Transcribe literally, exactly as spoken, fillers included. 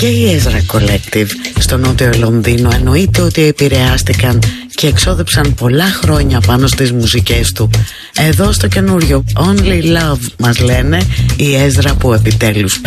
Και η Ezra Collective στο νότιο Λονδίνο εννοείται ότι επηρεάστηκαν και εξόδεψαν πολλά χρόνια πάνω στις μουσικές του. Εδώ στο καινούριο Only Love μας λένε η Ezra που επιτέλους